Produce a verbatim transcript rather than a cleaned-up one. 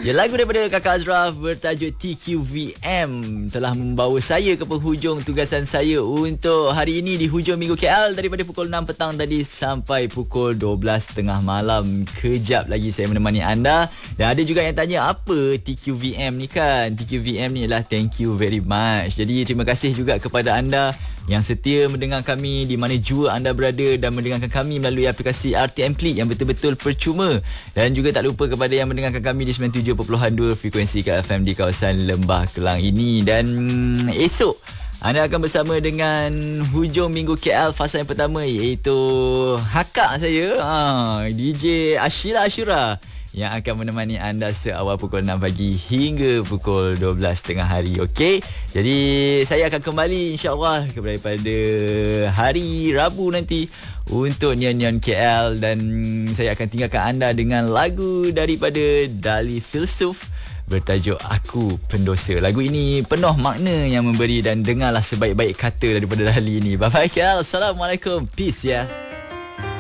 Ya, lagu daripada Kakak Azraf bertajuk T Q V M telah membawa saya ke penghujung tugasan saya untuk hari ini di hujung minggu K L daripada pukul enam petang tadi sampai pukul dua belas tiga puluh malam. Kejap lagi saya menemani anda. Dan ada juga yang tanya apa T Q V M ni kan. T Q V M ni adalah thank you very much. Jadi terima kasih juga kepada anda yang setia mendengar kami di mana jua anda berada dan mendengarkan kami melalui aplikasi R T M Click yang betul-betul percuma. Dan juga tak lupa kepada yang mendengarkan kami di sembilan puluh tujuh perpuluhan dua frekuensi K F M di kawasan Lembah Kelang ini. Dan esok anda akan bersama dengan hujung minggu K L fasa yang pertama, iaitu hakak saya, ha, D J Ashira Ashura, yang akan menemani anda seawal pukul enam pagi hingga pukul dua belas tengah hari. Okey. Jadi saya akan kembali insya-Allah daripada hari Rabu nanti untuk Nian-Nian K L, dan saya akan tinggalkan anda dengan lagu daripada Dali Filsuf bertajuk Aku Pendosa. Lagu ini penuh makna yang memberi, dan dengarlah sebaik-baik kata daripada Dali ini. Bye bye K L. Assalamualaikum. Peace ya.